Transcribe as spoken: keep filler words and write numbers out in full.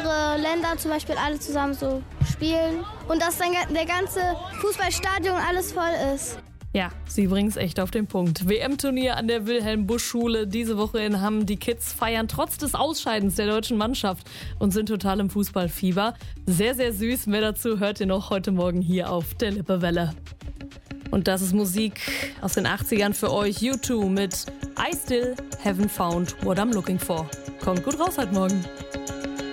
andere Länder zum Beispiel alle zusammen so spielen. Und dass dann der ganze Fußballstadion alles voll ist. Ja, sie bringen es echt auf den Punkt. W M-Turnier an der Wilhelm-Busch-Schule diese Woche in Hamm. Die Kids feiern trotz des Ausscheidens der deutschen Mannschaft und sind total im Fußballfieber. Sehr, sehr süß. Mehr dazu hört ihr noch heute Morgen hier auf der Lippewelle. Und das ist Musik aus den achtzigern für euch. U zwei mit I Still Haven't Found What I'm Looking For. Kommt gut raus heute Morgen.